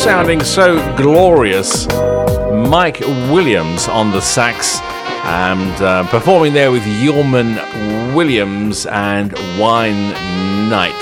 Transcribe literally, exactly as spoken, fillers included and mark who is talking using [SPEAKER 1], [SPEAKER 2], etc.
[SPEAKER 1] sounding so glorious. Mike Williams on the sax, and uh, performing there with Yeoman Williams and Wine Night.